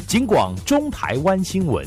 警广中台湾新闻。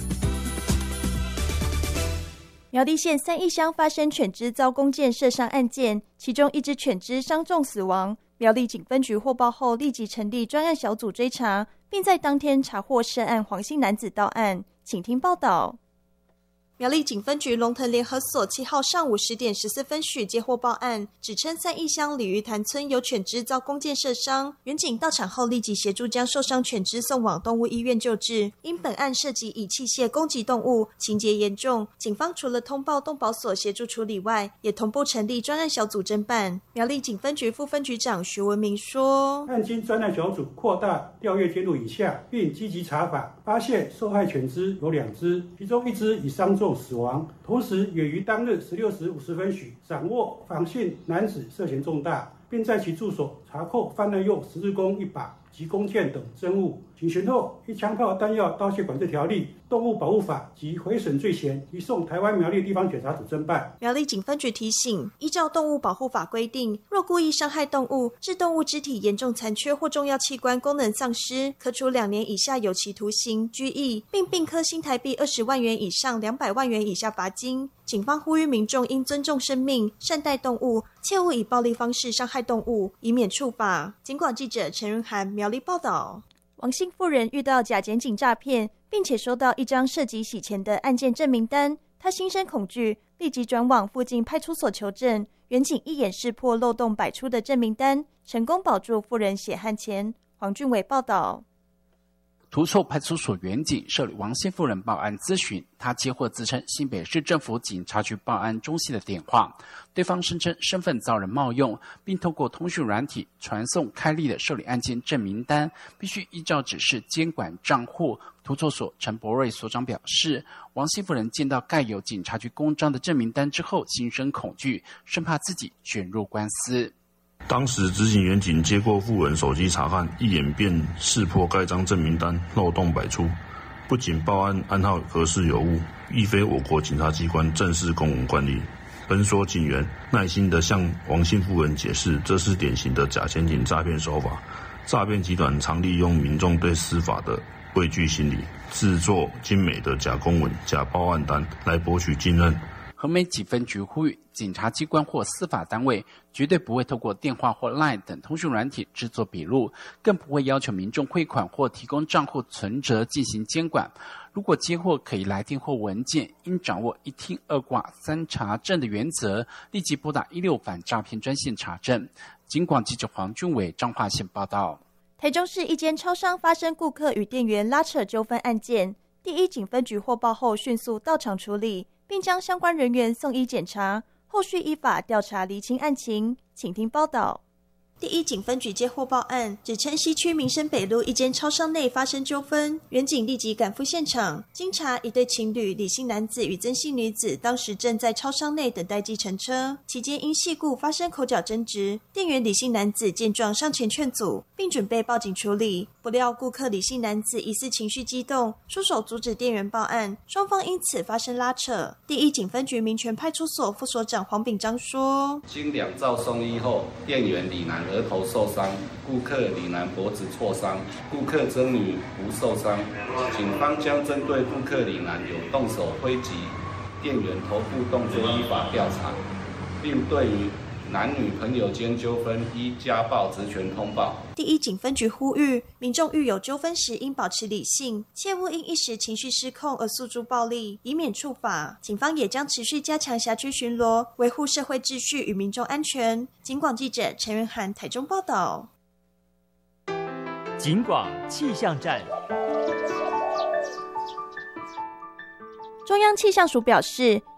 苗栗县三义乡发生犬只遭弓箭射伤案件，其中一只犬只伤重死亡。苗栗警分局获报后，立即成立专案小组追查，并在当天查获涉案黄姓男子到案。请听报道。苗栗警分局龙腾联合所7号上午10点14分许接获报案，指称三义乡鲤鱼潭村有犬只遭弓箭射伤，员警到场后立即协助将受伤犬只送往动物医院救治。因本案涉及以器械攻击动物，情节严重，警方除了通报动保所协助处理外，也同步成立专案小组侦办。苗栗警分局副分局长徐文明说， 案经专案小组扩大调阅监督以下，并积极查访，发现受害犬只有2只，其中1只已伤重死亡，同时也于当日16时50分许掌握黄姓男子涉嫌重大，并在其住所查扣犯案用十字弓1把及弓箭等真物。警询后，依枪炮弹药盗窃管制条例、动物保护法及毁损罪嫌，移送台湾苗栗地方检察署侦办。 苗栗警分局提醒，依照动物保护法规定，若故意伤害动物，致动物肢体严重残缺或重要器官功能丧失，可处2年以下有期徒刑、拘役，并科新台币20万元以上200万元以下罚金。警方呼吁民众应尊重生命、善待动物，切勿以暴力方式伤害动物，以免处罚。警广记者陈润涵苗栗报道。王姓妇人遇到假检警诈骗，并且收到一张涉及洗钱的案件证明单，她心生恐惧，立即转往附近派出所求证。员警一眼识破漏洞百出的证明单，成功保住妇人血汗钱。黄俊伟报道。 涂厝派出所员警受理王姓妇人报案咨询，他接获自称新北市政府警察局报案中心的电话，对方声称身份遭人冒用，并透过通讯软体传送开立的受理案件证明单，必须依照指示监管账户。涂厝所陈博瑞所长表示，王姓妇人见到盖有警察局公章的证明单之后，心生恐惧，生怕自己卷入官司。 当时执行员警接过妇人手机查看，一眼便识破该张证明单漏洞百出，不仅报案案号核实有误，亦非我国警察机关正式公文惯例。本所警员耐心地向王姓妇人解释，这是典型的假检警诈骗手法。诈骗集团常利用民众对司法的畏惧心理，制作精美的假公文、假报案单来博取信任。 和美警分局呼吁，检察机关或司法单位绝对不会透过电话或 LINE 等通讯软体制作笔录，更不会要求民众汇款或提供账户存折进行监管。如果接获可疑来电或文件，应掌握一听二挂三查证的原则，立即拨打16反诈骗专线查证。警广记者黄俊伟彰化县报道。 台中市一间超商发生顾客与店员拉扯纠纷案件，第一警分局获报后迅速到场处理，并将相关人员送医检查，后续依法调查厘清案情。请听报道。第一警分局接获报案，指称西区民生北路一间超商内发生纠纷，员警立即赶赴现场。经查，一对情侣李姓男子与曾姓女子当时正在超商内等待计程车，期间因细故发生口角争执，店员李姓男子见状上前劝阻，并准备报警处理。不料顾客李姓男子疑似情绪激动，出手阻止店员报案，双方因此发生拉扯。第一警分局民权派出所副所长黄炳章说， 经2兆送医后，店员李男额头受伤，顾客李男脖子挫伤，顾客曾女无受伤。警方将针对顾客李男有动手挥击店员头部动作依法调查，并对于男女朋友间纠纷依家暴职权通报。第一警分局呼吁民众遇有纠纷时应保持理性，切勿因一时情绪失控而诉诸暴力，以免处罚。警方也将持续加强辖区巡逻，维护社会秩序与民众安全。警广记者陈元涵台中报道。 警广气象站。 中央气象署表示，